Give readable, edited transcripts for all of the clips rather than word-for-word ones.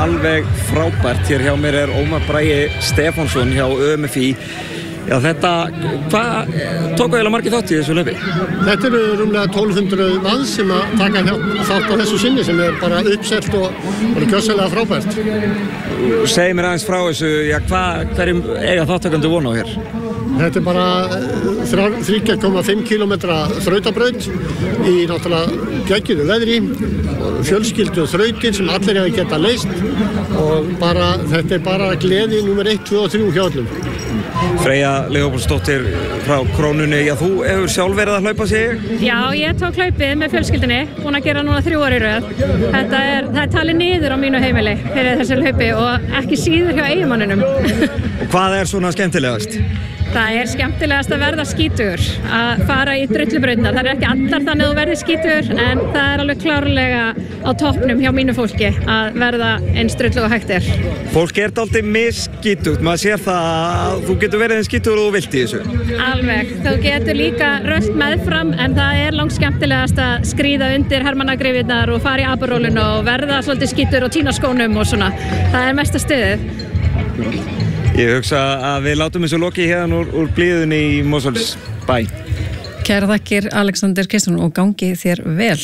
alveg frábært. Hér hjá mér Ómar Bragi Stefánsson hjá ÖMFÍ. Já, þetta, hvað tók eiginlega margir þátt í þessu hlaupi? Þetta eru rúmlega 1200 manns sem að taka þátt á þessu sinni sem bara uppselt og gjörsamlega frábært. Segðu mér aðeins frá þessu, já, hverjum eiga þáttakendur von á hér? Þetta bara 3,5 km þrautabraut í náttúrulega geggjuðu veðri, fjölskyldu þrautin sem allir hefur getað leyst og þetta bara gleði númer 1, 2 og 3 hjá öllum. Freyja Leópoldsdóttir frá Krónunni, já, þú hefur sjálf verið að hlaupa sig? Já, ég tók hlaupið með fjölskyldunni, búin að gera núna 3 ára í röð. Það er talið niður á mínu heimili fyrir þessu hlaupi og ekki síður hjá eiginmanninum. Og hvað er svona skemmtilegast? Það er skemmtilegast að verða skítugur, að fara í drullubrautina. Það er ekki allar þannig að þú verði skítugur, en það er alveg klárlega á toppnum hjá mínu fólki að verða eins drullu og hægt er. Fólk dálítið misskítugt, maður sér það að þú getur verið eins skítugur og þú vilt í þessu. Alveg, þú getur líka rölt meðfram, en það er langt skemmtilegast að skríða undir hermannagrifirnar og fara í abarólinu og verða svolítið skítugur og tína skónum og svona. Það er mesta stuðið. Ég hugsa að við látum þessu lokið hérna úr blíðunni í Mosfellsbæ. Kæra þakkir Alexander Kristján og gangi þér vel.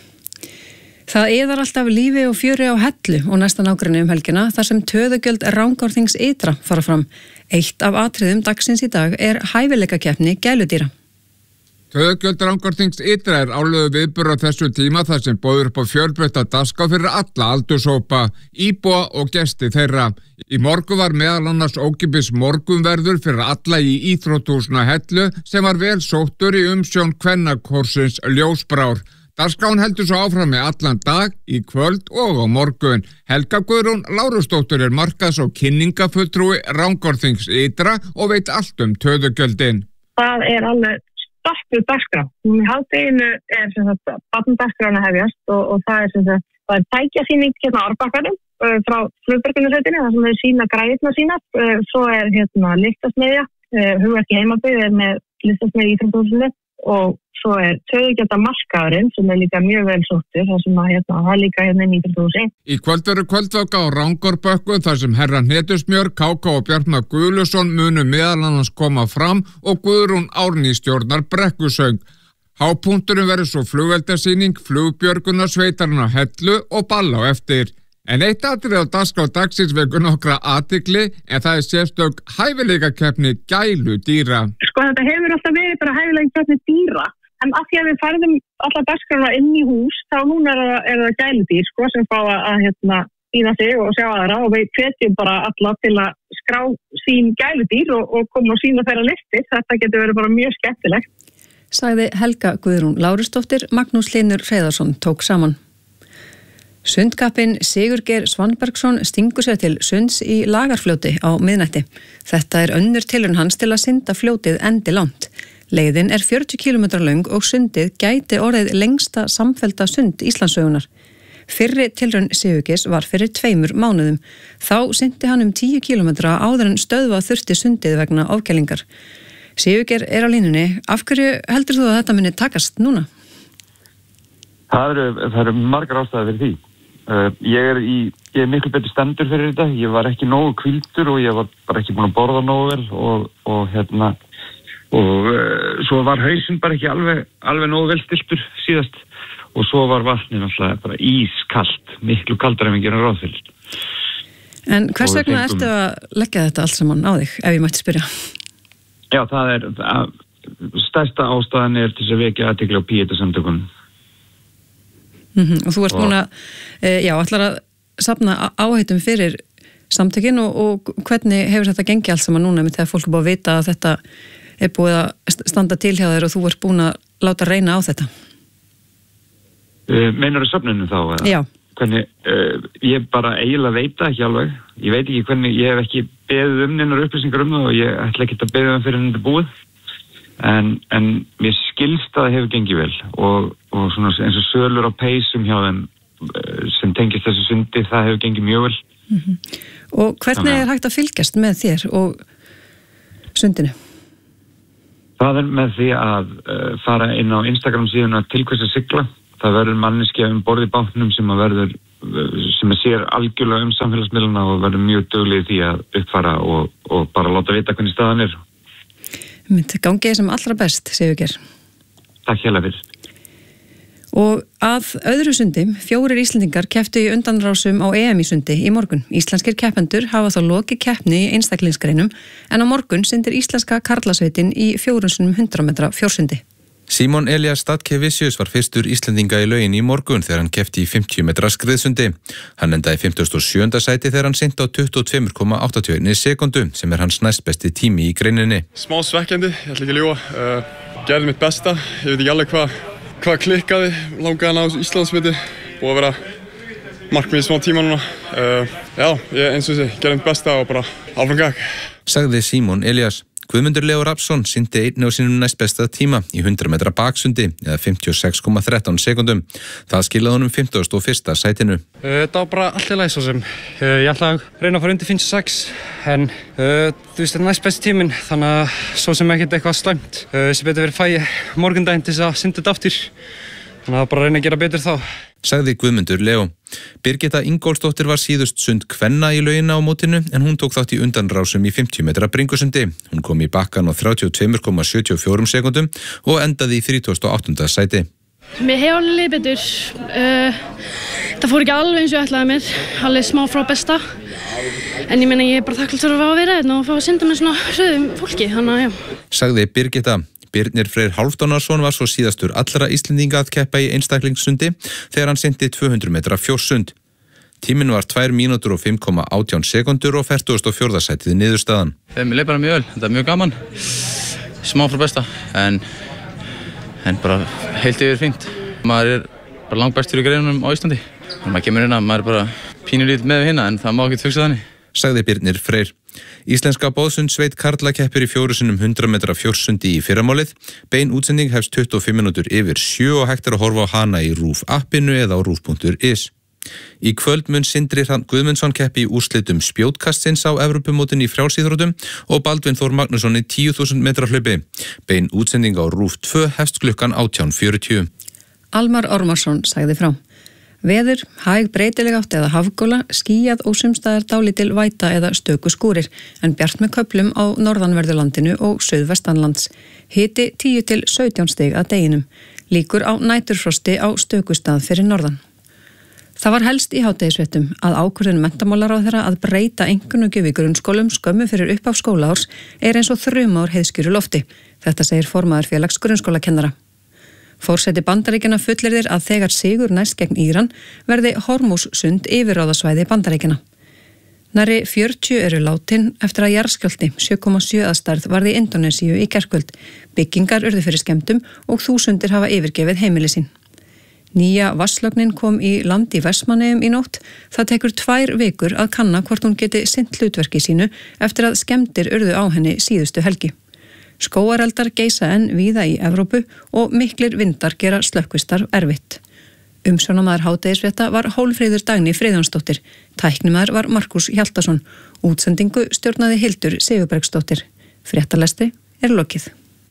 Það iðar alltaf lífi og fjöri á Hellu og næsta nágrenni helgina þar sem töðugjöld Rangárþings ytra fara fram. Eitt af atriðum dagsins í dag er hæfileikakeppni gæludýra. Töðugjöld Rangárþings ytra álögu viðburður á þessu tíma þar sem boður upp á fjölbreytta dagskrá fyrir alla aldurshópa, íbúa og gesti þeirra. Í morgun var meðal annars ókeypis morgunverður fyrir alla í íþróttahúsinu Hellu sem var vel sóttur í umsjón kvennakórsins Ljósbrár. Dagskráin heldur svo áfram með allan dag, í kvöld og á morgun. Helga Guðrún Lárusdóttir markaðs- og kynningafulltrúi Rangárþings ytra og veit allt töðugjöldin. Það alveg stoppuð dagskrá. Í hádeginu barnadagskrán að hefjast og það tækjasýning hérna á Árbakkanum frá Flugbergunarsveitinni, þar sem þau sýna græðurnar sínar. Svo listasmiðja, hugverki heimabyggð með listasmiðja í Íþróttahúsinu og svo töðugjalda markaðurinn sem líka mjög vel sóttur, þar sem það líka hérna í Íþróttahúsi. Í kvöld verður kvöldvaka á Rangárpökku þar sem herra Hnetusmjör, Káka og Bjartmar Guðlusson munu meðal annars koma fram og Guðrún Árný stjórnar brekkusöng. Hápunkturinn verður svo flugeldasýning, flugbjörgunarsveitarinn á Hellu og ball á eftir. En eitt atriði á dagskrá dagsins vekur nokkra athygli en það sérstök hæfileikakeppni gæludýra. Þetta hefur alltaf verið bara hæfileikakeppni dýra, en af því að við færðum alla dagskrána inn í hús, þá núna það gæludýr sem fá að sýna sig og sjá aðra og við hvetjum bara alla til að skrá sín gæludýr og koma og sýna þeirra listir. Þetta getur verið bara mjög skemmtilegt. Sagði Helga Guðrún Lárusdóttir, Magnús Hlynur Hreiðarsson tók saman. Sundkappinn Sigurgeir Svanbergsson stingur sér til sunds í Lagarfljóti á miðnætti. Þetta önnur tilraun hans til að synda fljótið endilangt. Leiðin 40 km löng og sundið gæti orðið lengsta samfellda sund Íslandssögunar. Fyrri tilraun Sigurgeirs var fyrir 2 mánuðum. Þá syndi hann 10 km áður en stöðva þurfti sundið vegna ofkælingar. Sigurgeir á línunni. Af hverju heldur þú að þetta muni takast núna? Það eru margar ástæður fyrir því. Ég miklu betur stendur fyrir þetta. Ég var ekki nógu hvíldur og ég var bara ekki búin að borða nógu vel og svo var hausinn bara ekki alveg nógu vel stiltur síðast og svo var vatnið náttúrulega bara ískalt, miklu kaldar en við gerum ráð fyrir. En hvers vegna ertu að leggja þetta allt saman á þig, ef ég mætti spyrja? Já, stærsta ástæðan til að vekja athygli á Píeta-samtökunum. Og þú ert núna, ætlar að safna áheitum fyrir samtökin og hvernig hefur þetta gengið allt saman núna með þegar fólk búið að vita að þetta búið að standa til hjá þér og þú ert búin að láta reyna á þetta? Meinarðu söfninu þá? Já. Hvernig, ég bara eiginlega veit það ekki alveg. Ég veit ekki hvernig, ég hef ekki beðið neinar upplýsingar það og ég ætla ekki að beðið fyrir þetta búið. En mér skilst að það hefur gengið vel og svona eins og sölur á peysum hjá þeim sem tengist þessu sundi, það hefur gengið mjög vel. Og hvernig hægt að fylgjast með þér og sundinu? Það með því að fara inn á Instagram síðuna til hvers að sigla. Það verður manneskja borð í bátnum sem að verður sem sér algjörlega samfélagsmiðluna og verður mjög duglegir því að uppfara og bara láta vita hvernig staðan Myndi gangið sem allra best, Sigurgeir. Takk hérlega fyrir. Og að öðru sundi, 4 Íslendingar kepptu í undanrásum á EM í sundi í morgun. Íslenskir keppendur hafa þá lokið keppni í einstaklingsgreinum en á morgun syndir íslenska karlasveitin í 4x100 metra fjórsundi. Símon Elías Statke-Vicius var fyrstur Íslendinga í laugin í morgun þegar hann keppti í 50 metra skriðsundi. Hann endaði 57. sæti þegar hann synti á 22,81 sekundu sem hans næstbesti tími í greininni. Smá svekkjandi, ég ætla ekki að ljúga. Gerði mitt besta, ég veit ekki alveg hvað klikkaði, langaði að ná Íslandsmeti, búið að vera markmið í smá tíma núna. Eins og þessi, gerði mitt besta og bara áfram gag. Sagði Símon Elías. Guðmundur Leó Rafnsson synti einnig á sínum næstbesta tíma í 100 metra baksundi eða 56,13 sekundum. Það skilaði honum 51. sætinu. Þetta var bara allt í lagi svo sem. Ég ætla að reyna að fara undir 56 en þú veist þetta er næstbesti tíminn þannig að svo sem ekkert eitthvað slæmt. Sem betur verið fæ morgundaginn til þess að synda þetta aftur. Þannig að bara reyna að gera betur þá. Sagði Guðmundur Leó. Birgitta Ingólfsdóttir var síðust sund kvenna í laugina á mótinu en hún tók þátt í undanrásum í 50 metra bringusundi. Hún kom í bakkan á 32,74 sekundum og endaði í 38. sæti. Mér hefur alveg leið betur. Það fór ekki alveg eins og ég ætlaði mér. Alveg smá frá besta. En ég meina ég er bara þakklátt fyrir að fá að vera hérna og fá að synda með svona hröðum fólki. Þannig að Sagði Birgitta. Birnir Freyr Hálfdánarsson var svo síðastur allra Íslendinga að keppa í einstaklingssundi þegar hann synti 200 metra fjórsund. Tíminn var 2 mínútur og 5,18 sekundur og 44. sætið niðurstaðan. Mér leið bara mjög vel, þetta er mjög gaman. Smá frá besta, en bara heilt yfir fínt. Maður er bara langbestur í greinunum á Íslandi. Þegar maður kemur hérna, maður er bara pínulítið með hérna en það má ekki hugsa þannig. Sagði Birnir Freyr. Íslenska boðsundsveit karla keppir í 4x100 metra fjórsundi í fyrramálið. Bein útsending hefst 25 minútur yfir 7 og hægt er að horfa á hana í RÚV appinu eða á rúv.is. Í kvöld mun Sindri Hrafn Guðmundsson keppi í úrslitum spjótkastsins á Evrópumótinu í frjálsíþróttum og Baldvin Þór Magnússon í 10.000 metra hlaupi. Bein útsending á RÚV 2 hefst klukkan 18:40. Almar Ormarsson sagði frá. Veður, hæg breytileg átt eða hafgóla, skýjað og sumstaðar dálítil væta eða stöku skúrir, en bjart með köflum á norðanverðurlandinu og suðvestanlands. Hiti 10 til 17 stig að deginum. Líkur á næturfrosti á stökustað fyrir norðan. Það var helst í hádegisvettum að ákvörðun menntamálaráðherra að breyta einkunnagjöf í grunnskólum skömmu fyrir upphaf skólaárs er eins og þrumár heiðskýru lofti. Þetta segir formaður félags grunnskólakennara. Forseti Bandaríkjanna fullyrðir að þegar sigur næst gegn Íran verði Hormússund yfirráðasvæði Bandaríkjanna. Nærri 40 eru látin eftir að jarðskjálfti 7,7 að stærð varði í Indónesíu í gærkvöld. Byggingar urðu fyrir skemmdum og þúsundir hafa yfirgefið heimili sín. Nýja vatnslögnin kom í land í Vestmannaeyjum í nótt. Það tekur 2 vikur að kanna hvort hún geti sinnt hlutverki sínu eftir að skemmdir urðu á henni síðustu helgi. Skógareldar geisa enn víða í Evrópu og miklir vindar gera slökkvistarf erfitt. Umsjónamaður hádegisfrétta var Hólmfríður Dagný Friðjónsdóttir. Tæknimaður var Markus Hjaltason. Útsendingu stjórnaði Hildur Sigurbergsdóttir. Fréttalestri er lokið.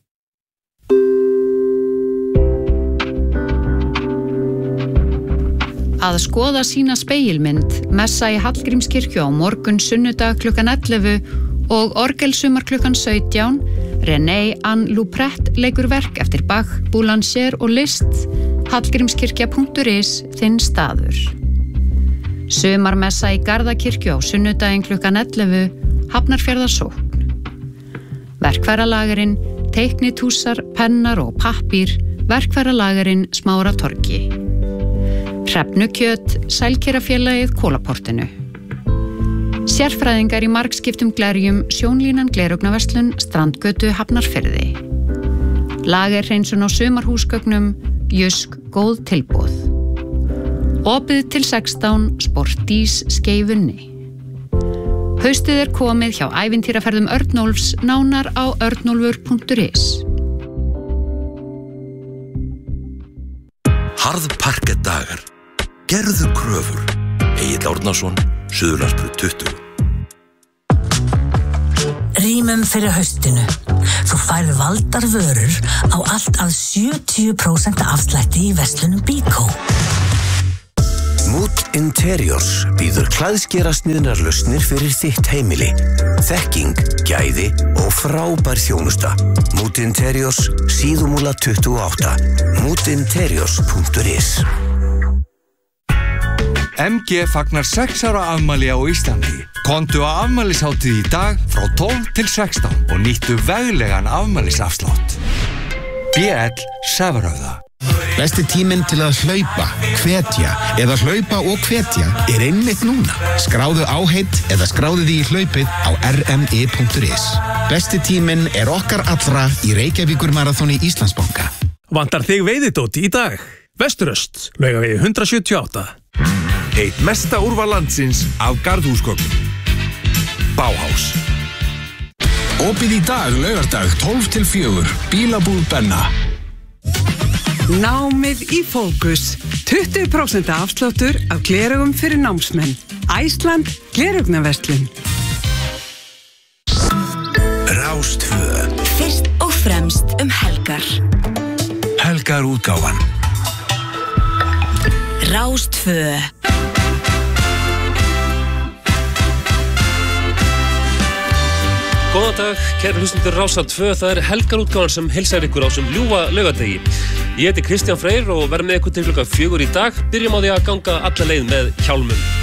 Að skoða sína spegilmynd, messa í Hallgrímskirkju á morgun sunnudag klukkan 11 og orgelsumar klukkan 17. René Anne Loupret leikur verk eftir Bach, Boulanger og Liszt. Hallgrímskirkja.is, þinn staður. Sumarmessa í Garðakirkju á sunnudaginn klukkan 11, Hafnarfjarðarsókn. Verkfæralagerinn, teiknitúsar, pennar og pappír, Verkfæralagerinn Smáratorgi. Hrefnukjöt, Sælkerafélagið Kólaportinu. Sérfræðingar í margskiptum glerjum, Sjónlínan gleraugnarverslun, Strandgötu, Hafnarfirði. Lagerhreinsun á sumarhúsgögnum, Jusk, góð tilboð. Opið til 16, Sportís, Skeifunni. Haustið er komið hjá ævintýraferðum Örnólfs, nánar á örnólfur.is. Harðparkettdagar. Gerðu kröfur. Egill Árnason, Suðurlandsbraut 20. Rýmum fyrir haustinu. Þú færð valdar vörur á allt að 70% afslætti í verslunum Bíkó. Mood Interiors býður klæðskerasniðnar lausnir fyrir þitt heimili. Þekking, gæði og frábær þjónusta. Mood Interiors, Síðumúla 28. moodinteriors.is. MG fagnar 6 ára afmæli á Íslandi. Komdu á afmælishátíð í dag frá 12 til 16 og nýttu veglegan afmælisafslátt. BL Safröða. Besti tíminn til að hlaupa, hvetja eða hlaupa og hvetja einmitt núna. Skráðu áheit eða skráðu því í hlaupið á rmi.is. Besti tíminn okkar allra í Reykjavíkur maraþoni Íslandsbanka. Vantar þig veiðidót í dag? Vesturöst, Laugavegi 178. Eitt mesta úrval landsins af garðhúsgögnum. Bauhaus. Opið í dag, laugardag, 12 til 4, Bílabúð Benna. Námið í fókus. 20% afsláttur af gleraugum fyrir námsmenn. Æsland gleraugnarverslun. Rástvö. Fyrst og fremst helgar. Helgar útgáfan. Rástvö. Góðan dag, kæru hlustendur Rásar 2, það helgarútgáfan sem heilsar ykkur á þessum ljúfa laugardegi. Ég heiti Kristján Freyr og verð með ykkur til klukkan 4 í dag. Byrjum á því að ganga alla leið með hjálmum.